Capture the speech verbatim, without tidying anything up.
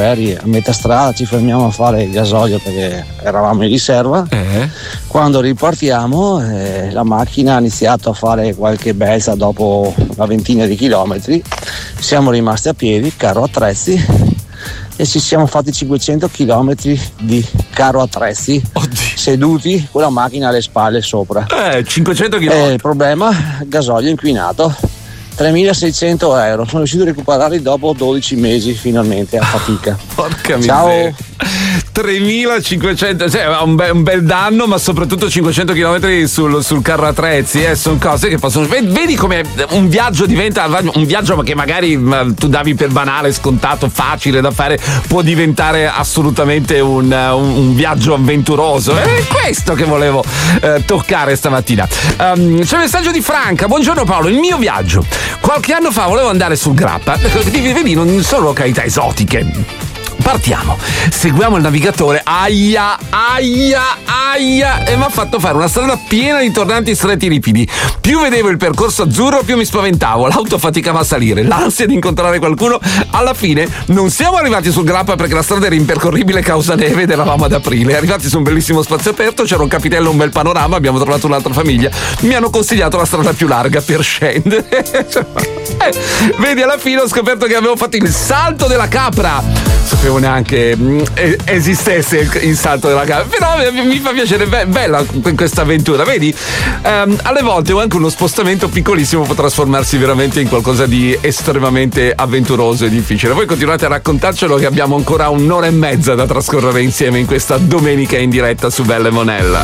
ferie, a metà strada ci fermiamo a fare il gasolio perché eravamo in riserva. Eh? Quando ripartiamo eh, la macchina ha iniziato a fare qualche belza dopo una ventina di chilometri, siamo rimasti a piedi, carro attrezzi, e ci siamo fatti cinquecento chilometri di carro attrezzi. Oddio. Seduti con la macchina alle spalle sopra. Eh, cinquecento chilometri. Eh, il problema, gasolio inquinato, tremilaseicento euro. Sono riuscito a recuperarli dopo dodici mesi finalmente a fatica. Porca Ciao. miseria. tremilacinquecento, cioè un bel, un bel danno, ma soprattutto cinquecento chilometri sul, sul carro attrezzi, eh, sono cose che possono. Vedi come un viaggio diventa un viaggio che magari tu davi per banale, scontato, facile da fare, può diventare assolutamente un, un, un viaggio avventuroso. È questo che volevo eh, toccare stamattina. Um, c'è un messaggio di Franca. Buongiorno Paolo, il mio viaggio. Qualche anno fa volevo andare sul Grappa. Vedi, non sono località esotiche. Partiamo, seguiamo il navigatore, aia, aia, aia, e mi ha fatto fare una strada piena di tornanti stretti ripidi. Più vedevo il percorso azzurro, più mi spaventavo, l'auto faticava a salire, l'ansia di incontrare qualcuno. Alla fine non siamo arrivati sul Grappa perché la strada era impercorribile causa neve ed eravamo ad aprile. Arrivati su un bellissimo spazio aperto, c'era un capitello, un bel panorama, abbiamo trovato un'altra famiglia, mi hanno consigliato la strada più larga per scendere. eh, vedi, alla fine ho scoperto che avevo fatto il salto della capra. Sapevo neanche mh, esistesse il, il salto della capra, però mi, mi fa piacere, be- bella questa avventura, vedi? Um, alle volte anche uno spostamento piccolissimo può trasformarsi veramente in qualcosa di estremamente avventuroso e difficile. Voi continuate a raccontarcelo che abbiamo ancora un'ora e mezza da trascorrere insieme in questa domenica in diretta su Belle Monella.